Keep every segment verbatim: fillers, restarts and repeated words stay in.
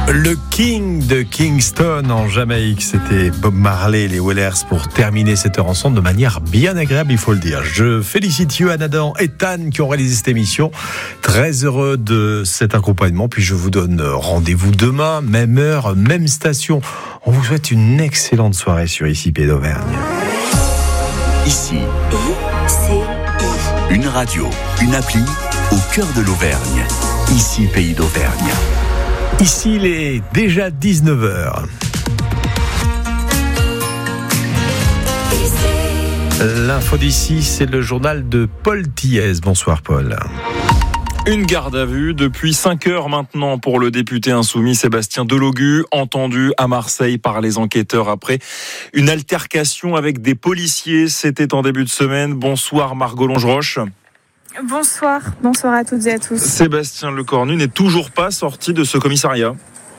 Le King de Kingston en Jamaïque, c'était Bob Marley et les Wailers pour terminer cette heure ensemble de manière bien agréable, il faut le dire. Je félicite Yohann Adam et Tan qui ont réalisé cette émission. Très heureux de cet accompagnement. Puis je vous donne rendez-vous demain, même heure, même station. On vous souhaite une excellente soirée sur Ici Pays d'Auvergne. Ici, une radio, une appli au cœur de l'Auvergne. Ici Pays d'Auvergne. Ici, il est déjà dix-neuf heures. L'info d'ici, c'est le journal de Paul Thiez. Bonsoir Paul. Une garde à vue depuis cinq heures maintenant pour le député insoumis Sébastien Delogu, entendu à Marseille par les enquêteurs après une altercation avec des policiers. C'était en début de semaine. Bonsoir Margot Longeroche. Bonsoir, bonsoir à toutes et à tous. Sébastien Lecornu n'est toujours pas sorti de ce commissariat.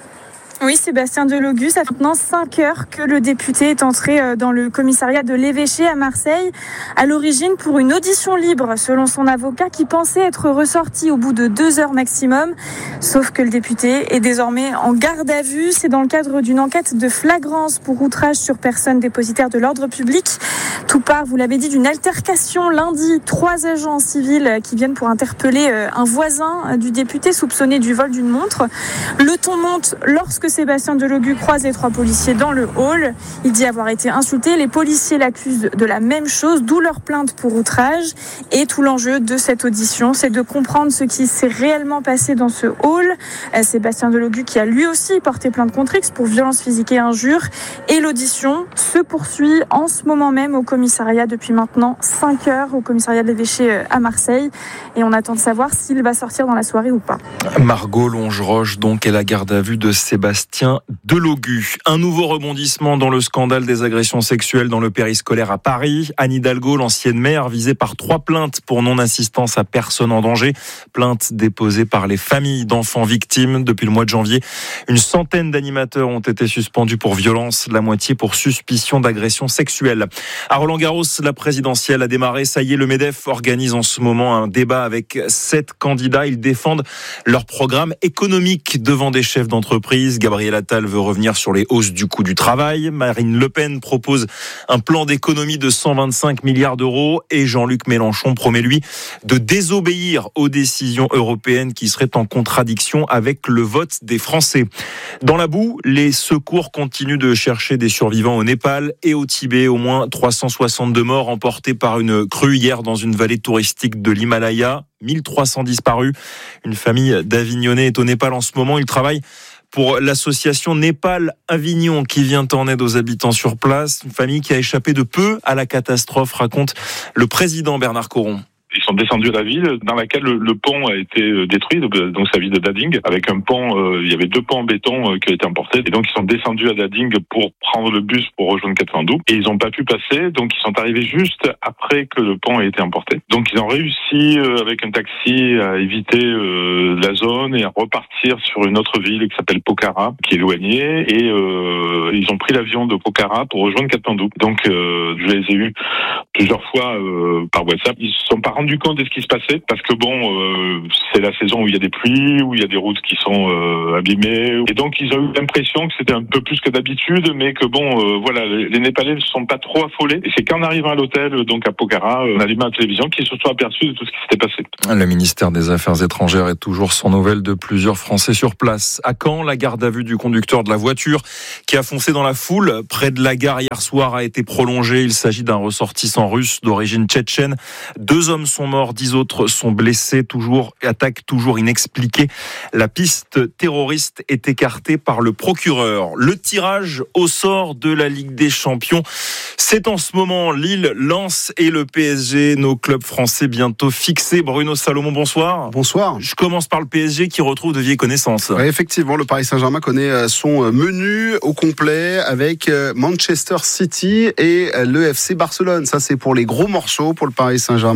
Oui, Sébastien Delogu, ça fait maintenant cinq heures que le député est entré dans le commissariat de l'Évêché à Marseille. À l'origine, pour une audition libre, selon son avocat, qui pensait être ressorti au bout de deux heures maximum. Sauf que le député est désormais en garde à vue. C'est dans le cadre d'une enquête de flagrance pour outrage sur personne dépositaire de l'ordre public. Tout part, vous l'avez dit, d'une altercation lundi. Trois agents civils qui viennent pour interpeller un voisin du député soupçonné du vol d'une montre. Le ton monte lorsque Sébastien Delogu croise les trois policiers dans le hall. Il dit avoir été insulté. Les policiers l'accusent de la même chose, d'où leur plainte pour outrage. Et tout l'enjeu de cette audition, c'est de comprendre ce qui s'est réellement passé dans ce hall. Sébastien Delogu qui a lui aussi porté plainte contre X pour violence physique et injure. Et l'audition se poursuit en ce moment même au commissariat depuis maintenant cinq heures, au commissariat de l'Évêché à Marseille. Et on attend de savoir s'il va sortir dans la soirée ou pas. Margot Longeroche, donc, est la garde à vue de Sébastien Sébastien Delogu. Un nouveau rebondissement dans le scandale des agressions sexuelles dans le périscolaire à Paris. Anne Hidalgo, l'ancienne maire, visée par trois plaintes pour non-assistance à personne en danger. Plaintes déposées par les familles d'enfants victimes. Depuis le mois de janvier, une centaine d'animateurs ont été suspendus pour violence, la moitié pour suspicion d'agression sexuelle. À Roland-Garros, la présidentielle a démarré. Ça y est, le MEDEF organise en ce moment un débat avec sept candidats. Ils défendent leur programme économique devant des chefs d'entreprise. Gabriel Attal veut revenir sur les hausses du coût du travail. Marine Le Pen propose un plan d'économie de cent vingt-cinq milliards d'euros. Et Jean-Luc Mélenchon promet, lui, de désobéir aux décisions européennes qui seraient en contradiction avec le vote des Français. Dans la boue, les secours continuent de chercher des survivants au Népal et au Tibet. Au moins trois cent soixante-deux morts emportés par une crue hier dans une vallée touristique de l'Himalaya. mille trois cents disparus. Une famille d'Avignonnais est au Népal en ce moment. Il travaille pour l'association Népal-Avignon qui vient en aide aux habitants sur place. Une famille qui a échappé de peu à la catastrophe, raconte le président Bernard Coron. Ils sont descendus à la ville dans laquelle le, le pont a été détruit, donc c'est la ville de Dading, avec un pont, euh, il y avait deux ponts en béton euh, qui ont été emportés, et donc ils sont descendus à Dading pour prendre le bus pour rejoindre Katmandou, et ils n'ont pas pu passer, donc ils sont arrivés juste après que le pont ait été emporté. Donc ils ont réussi euh, avec un taxi à éviter euh, la zone et à repartir sur une autre ville qui s'appelle Pokhara, qui est éloignée, et euh, ils ont pris l'avion de Pokhara pour rejoindre Katmandou. Donc euh, je les ai eus plusieurs fois euh, par WhatsApp. Ils se sont pas rendu compte de ce qui se passait parce que bon, euh, c'est la saison où il y a des pluies, où il y a des routes qui sont euh, abîmées, et donc ils ont eu l'impression que c'était un peu plus que d'habitude, mais que bon, euh, voilà, les, les Népalais ne se sont pas trop affolés. Et c'est qu'en arrivant à l'hôtel, donc à Pokhara, on a allumé la télévision, qu'ils se sont aperçus de tout ce qui s'était passé. Le ministère des Affaires étrangères est toujours sans nouvelles de plusieurs Français sur place. À Caen, la garde à vue du conducteur de la voiture qui a foncé dans la foule près de la gare hier soir a été prolongée. Il s'agit d'un ressortissant russe d'origine tchétchène. Deux hommes sont morts, dix autres sont blessés. Toujours attaque toujours inexpliquée. La piste terroriste est écartée par le procureur. Le tirage au sort de la Ligue des Champions, c'est en ce moment Lille, Lens et le P S G. Nos clubs français bientôt fixés. Bruno Salomon, bonsoir. Bonsoir. Je commence par le P S G qui retrouve de vieilles connaissances. Ouais, effectivement, le Paris Saint-Germain connaît son menu au complet avec Manchester City et le F C Barcelone. Ça, c'est pour les gros morceaux pour le Paris Saint-Germain. Il y aura un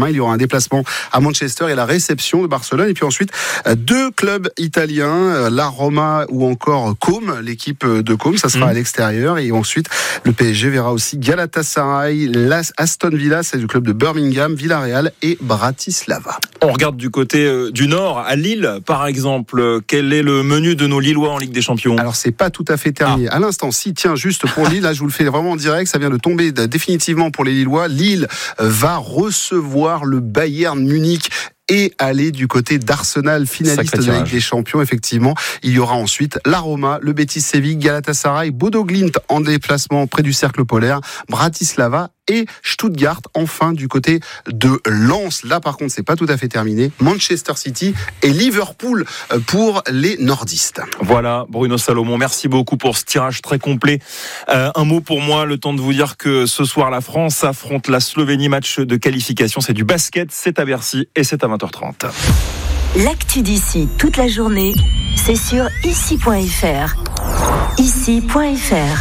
déplacement à Manchester et la réception de Barcelone. Et puis ensuite, deux clubs italiens, la Roma ou encore Côme, l'équipe de Côme, ça sera mmh. à l'extérieur. Et ensuite, le P S G verra aussi Galatasaray, Aston Villa, c'est le club de Birmingham, Villarreal et Bratislava. On regarde du côté euh, du Nord, à Lille, par exemple. Quel est le menu de nos Lillois en Ligue des Champions ? Alors, c'est pas tout à fait terminé. Ah. À l'instant, si, tiens, juste pour Lille, là, je vous le fais vraiment en direct, ça vient de tomber définitivement pour les Lillois. Lille va recevoir le Bayern Munich et aller du côté d'Arsenal, finaliste de la Ligue des Champions. Effectivement, il y aura ensuite la Roma, le Betis Séville, Galatasaray, Bodo Glimt en déplacement près du cercle polaire, Bratislava et Stuttgart, enfin du côté de Lens. Là par contre c'est pas tout à fait terminé. Manchester City et Liverpool pour les nordistes. Voilà, Bruno Salomon, merci beaucoup pour ce tirage très complet. Euh, un mot pour moi, le temps de vous dire que ce soir la France affronte la Slovénie, match de qualification, c'est du basket, c'est à Bercy et c'est à vingt heures trente. L'actu d'ici toute la journée, c'est sur ici point f r. ici point f r.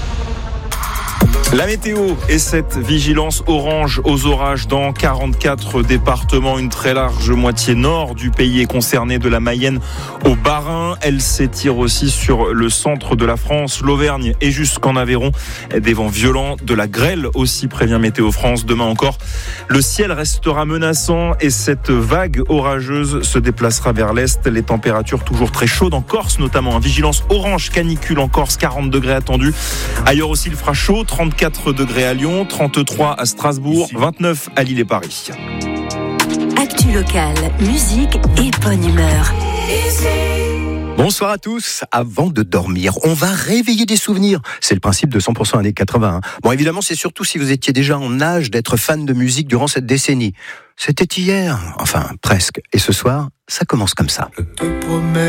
La météo et cette vigilance orange aux orages dans quarante-quatre départements. Une très large moitié nord du pays est concernée, de la Mayenne au Bas-Rhin. Elle s'étire aussi sur le centre de la France, l'Auvergne et jusqu'en Aveyron. Des vents violents, de la grêle aussi, prévient Météo France. Demain encore, le ciel restera menaçant et cette vague orageuse se déplacera vers l'est. Les températures toujours très chaudes en Corse, notamment. Vigilance orange canicule en Corse, quarante degrés attendus. Ailleurs aussi, il fera chaud, trente-quatre degrés à Lyon, trente-trois à Strasbourg, vingt-neuf à Lille et Paris. Actu locale, musique et bonne humeur. Bonsoir à tous. Avant de dormir, on va réveiller des souvenirs. C'est le principe de cent pour cent années quatre-vingts. Bon, évidemment, c'est surtout si vous étiez déjà en âge d'être fan de musique durant cette décennie. C'était hier, enfin presque. Et ce soir, ça commence comme ça. Je te promets.